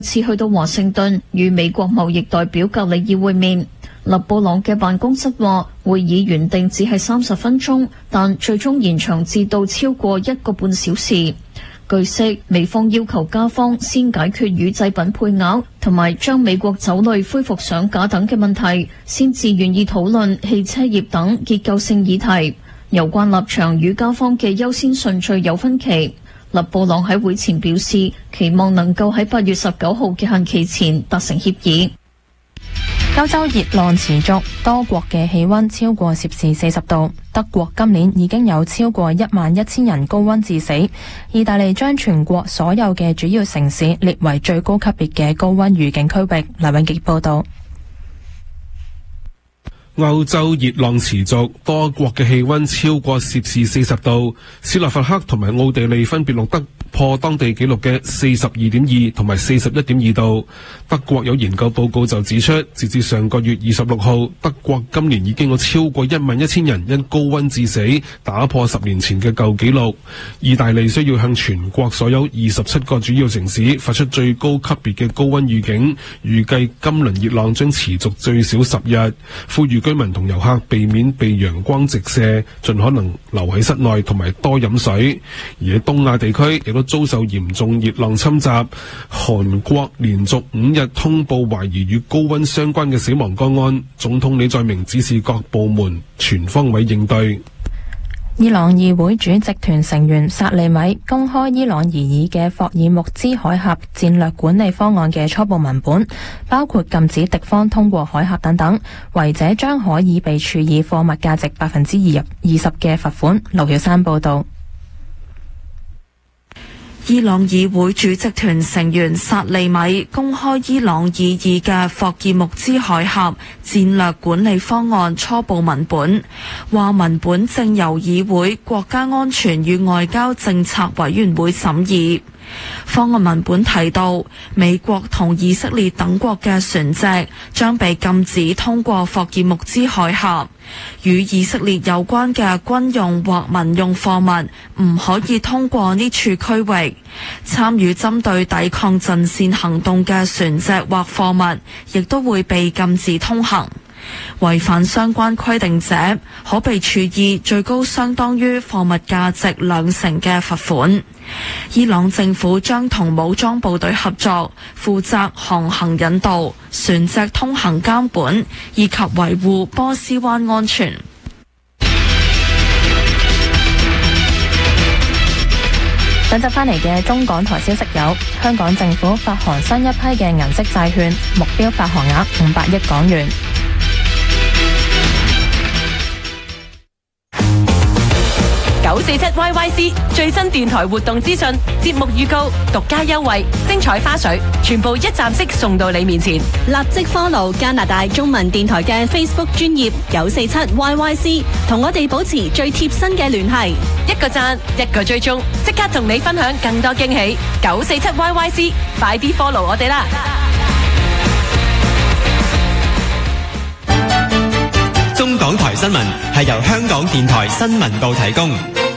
次去到華盛頓與美國貿易代表格里爾會面。勒布朗嘅辦公室話，會議原定只係30分鐘，但最終延長至到超過1個半小時。據悉，美方要求加方先解決乳製品配額同埋將美國酒類恢復上架等嘅問題，先至願意討論汽車業等結構性議題。有關立場與加方嘅優先順序有分歧。勒布朗喺會前表示，期望能夠喺8月19號嘅限期前達成協議。 歐洲熱浪持續，多國嘅氣溫超過攝氏40度。德國今年已經有超過11000人高溫致死。意大利將全國所有嘅主要城市列為最高級別嘅高溫預警區域。梁永傑報道。 歐洲熱浪持續，多國嘅氣溫超過攝氏40度。斯洛伐克同埋奧地利分別錄得破當地紀錄嘅42.2同埋41.2度。德國有研究報告就指出，截至上個月26號，德國今年已經有超過11000人因高溫致死，打破10年前嘅舊紀錄。意大利需要向全國所有27個主要城市發出最高級別嘅高溫預警，預計今輪熱浪將持續最少10日，呼籲居民同遊客避免被陽光直射，盡可能留喺室內同埋多飲水。而喺東亞地區亦都遭受嚴重熱浪侵襲，韓國連續5日通報懷疑與高溫相關嘅死亡個案，總統李在明指示各部門全方位應對。 伊朗議會主席團成員薩利米公開伊朗擬議嘅霍爾木茲海峽戰略管理方案嘅初步文本，包括禁止敵方通過海峽等等，違者將可以被處以貨物價值20%嘅罰款。盧曉山報道。 伊朗議會主席團成員薩利米公開伊朗擬議嘅霍爾木茲海峽戰略管理方案初步文本，話文本正由議會國家安全與外交政策委員會審議。方案文本提到，美國同以色列等國嘅船隻將被禁止通過霍爾木茲海峽，與以色列有關嘅軍用或民用貨物唔可以通過呢處區域。參與針對抵抗陣線行動嘅船隻或貨物亦都會被禁止通行。違反相關規定者可被處以最高相當於貨物價值2成嘅罰款。伊朗政府將同武裝部隊合作，負責航行引導、船隻通行監管以及維護波斯灣安全。 等陣翻嚟嘅中港台消息有：香港政府發行新一批嘅銀色債券，目標發行額500億港元。 947YYC 最新電台活動資訊、節目預告、獨家優惠、精彩花絮，全部一站式送到你面前。 立即 follow 加拿大中文電台嘅 Facebook 專頁947YYC， 同我哋保持最貼身嘅聯繫。 一個讚，一個追蹤，即刻同你分享更多驚喜。947YYC， 快啲 follow 我哋啦！ 中港台新聞係由香港電台新聞部提供。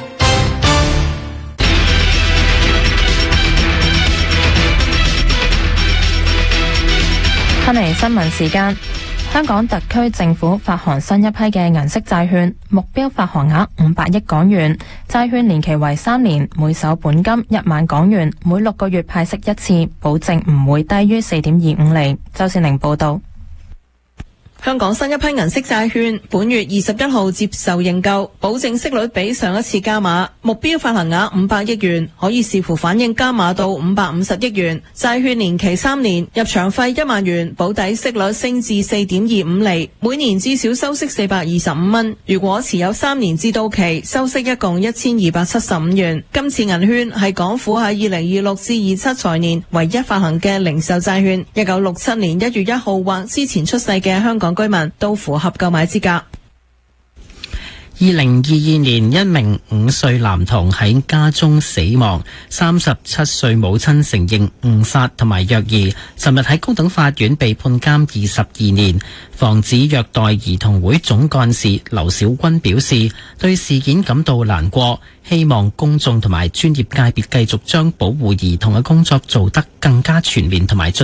翻嚟新聞時間，香港特區政府發行新一批嘅銀色債券，目標發行額500億港元，債券年期為3年，每手本金1萬港元，每6個月派息1次，保證唔會低於4.25厘。周善玲報道。 香港新一批銀色債券本月21號接受認購，保證息率比上一次加碼，目標發行額500億元，可以視乎反應加碼到550億元。債券年期3年，入場費1萬元，保底息率升至4.25厘，每年至少收息425蚊。如果持有3年至到期，收息一共1275元。今次銀券係港府喺2026至27財年唯一發行嘅零售債券，1967年1月1號或之前出世嘅香港居民都符合購買資格。 2022年，一名5歲男童喺家中死亡，37歲母親承認誤殺同埋虐兒，尋日喺高等法院被判監22年。防止虐待兒童會總幹事劉小軍表示，對事件感到難過，希望公眾同埋專業界別繼續將保護兒童嘅工作做得更加全面同埋